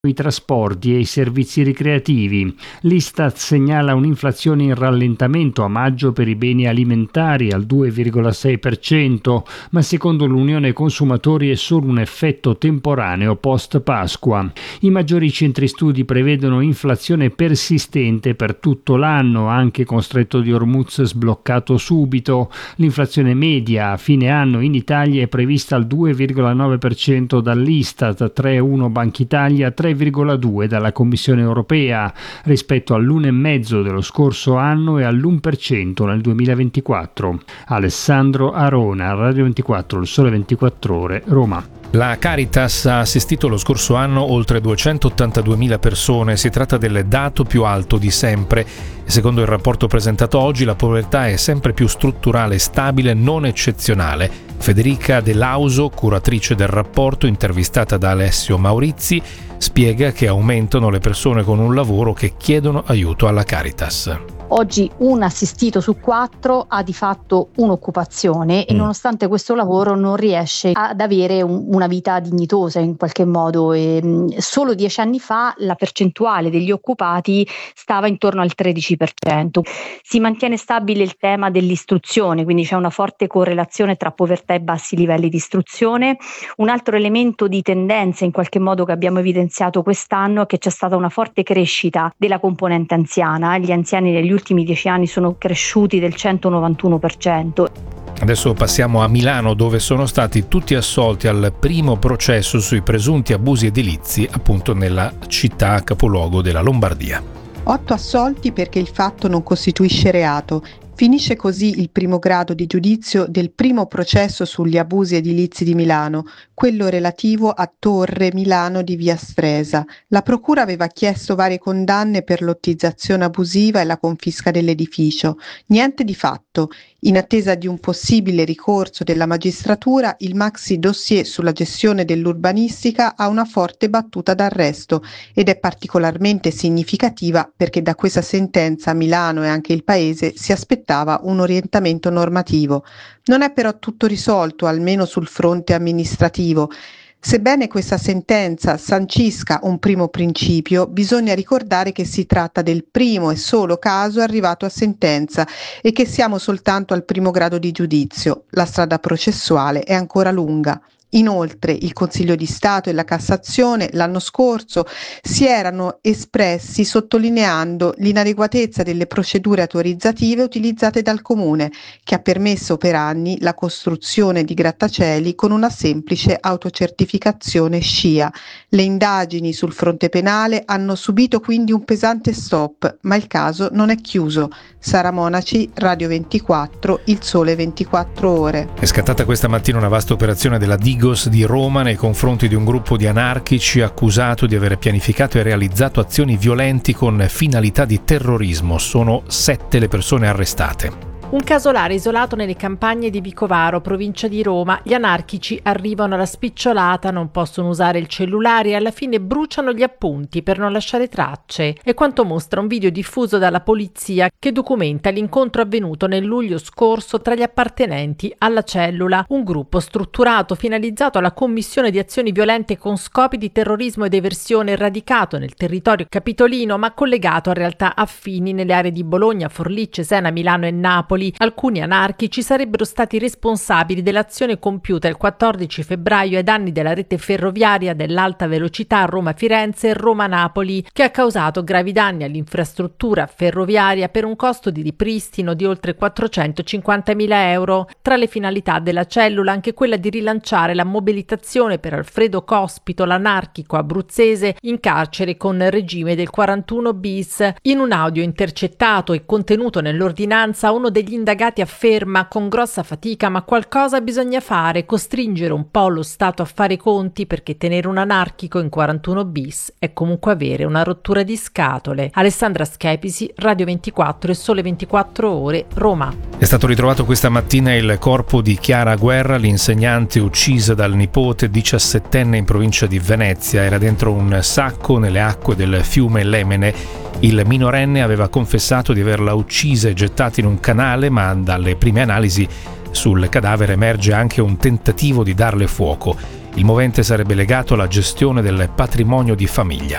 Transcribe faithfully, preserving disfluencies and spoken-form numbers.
i trasporti e i servizi ricreativi. L'Istat segnala un'inflazione in rallentamento a maggio per i beni alimentari al due virgola sei per cento, ma secondo l'Unione Consumatori è solo un effetto temporaneo post Pasqua. I maggiori centri studi prevedono inflazione persistente per tutto l'anno, anche con Stretto di Hormuz sbloccato subito. L'inflazione media a fine anno in Italia è prevista al due virgola nove per cento dall'Istat, tre virgola uno Banca Italia, tre virgola due dalla Commissione Europea, rispetto all'uno virgola cinque dello scorso anno e all'uno per cento nel duemilaventiquattro. Alessandro Arona, Radio ventiquattro, Il Sole ventiquattro Ore, Roma. La Caritas ha assistito lo scorso anno oltre duecentottantaduemila persone, si tratta del dato più alto di sempre. Secondo il rapporto presentato oggi, la povertà è sempre più strutturale, stabile, non eccezionale. Federica De Lauso, curatrice del rapporto, intervistata da Alessio Maurizi, spiega che aumentano le persone con un lavoro che chiedono aiuto alla Caritas. Oggi un assistito su quattro ha di fatto un'occupazione e mm. nonostante questo lavoro non riesce ad avere un, una vita dignitosa in qualche modo. E, mh, solo dieci anni fa la percentuale degli occupati stava intorno al tredici per cento. Si mantiene stabile il tema dell'istruzione, quindi c'è una forte correlazione tra povertà e bassi livelli di istruzione. Un altro elemento di tendenza in qualche modo che abbiamo evidenziato quest'anno è che c'è stata una forte crescita della componente anziana. Gli anziani negli ultimi dieci anni sono cresciuti del centonovantuno per cento. Adesso passiamo a Milano, dove sono stati tutti assolti al primo processo sui presunti abusi edilizi, appunto nella città capoluogo della Lombardia. Otto assolti perché il fatto non costituisce reato. Finisce così il primo grado di giudizio del primo processo sugli abusi edilizi di Milano, quello relativo a Torre Milano di via Stresa. La procura aveva chiesto varie condanne per lottizzazione abusiva e la confisca dell'edificio. Niente di fatto. In attesa di un possibile ricorso della magistratura, il maxi dossier sulla gestione dell'urbanistica ha una forte battuta d'arresto ed è particolarmente significativa perché da questa sentenza Milano e anche il paese si aspettava un orientamento normativo. Non è però tutto risolto, almeno sul fronte amministrativo. Sebbene questa sentenza sancisca un primo principio, bisogna ricordare che si tratta del primo e solo caso arrivato a sentenza e che siamo soltanto al primo grado di giudizio. La strada processuale è ancora lunga. Inoltre il Consiglio di Stato e la Cassazione l'anno scorso si erano espressi sottolineando l'inadeguatezza delle procedure autorizzative utilizzate dal Comune, che ha permesso per anni la costruzione di grattacieli con una semplice autocertificazione SCIA. Le indagini sul fronte penale hanno subito quindi un pesante stop, ma il caso non è chiuso. Sara Monaci, Radio ventiquattro, Il Sole ventiquattro Ore. È scattata questa mattina una vasta operazione della Digos di Roma nei confronti di un gruppo di anarchici accusato di aver pianificato e realizzato azioni violenti con finalità di terrorismo. Sono sette le persone arrestate. Un casolare isolato nelle campagne di Vicovaro, provincia di Roma. Gli anarchici arrivano alla spicciolata, non possono usare il cellulare e alla fine bruciano gli appunti per non lasciare tracce. È quanto mostra un video diffuso dalla polizia che documenta l'incontro avvenuto nel luglio scorso tra gli appartenenti alla Cellula, un gruppo strutturato finalizzato alla commissione di azioni violente con scopi di terrorismo ed eversione, radicato nel territorio capitolino ma collegato a realtà affini nelle aree di Bologna, Forlì, Cesena, Milano e Napoli. Alcuni anarchici sarebbero stati responsabili dell'azione compiuta il quattordici febbraio ai danni della rete ferroviaria dell'alta velocità Roma-Firenze e Roma-Napoli, che ha causato gravi danni all'infrastruttura ferroviaria per un costo di ripristino di oltre quattrocentocinquantamila euro. Tra le finalità della Cellula anche quella di rilanciare la mobilitazione per Alfredo Cospito, l'anarchico abruzzese in carcere con regime del quarantuno bis. In un audio intercettato e contenuto nell'ordinanza, uno degli indagati afferma con grossa fatica ma qualcosa bisogna fare, costringere un po' lo Stato a fare i conti, perché tenere un anarchico in quarantuno bis è comunque avere una rottura di scatole. Alessandra Schepisi, Radio ventiquattro e Sole ventiquattro Ore, Roma. È stato ritrovato questa mattina il corpo di Chiara Guerra, l'insegnante uccisa dal nipote diciassettenne in provincia di Venezia. Era dentro un sacco nelle acque del fiume Lemene. Il minorenne aveva confessato di averla uccisa e gettata in un canale, ma dalle prime analisi sul cadavere emerge anche un tentativo di darle fuoco. Il movente sarebbe legato alla gestione del patrimonio di famiglia.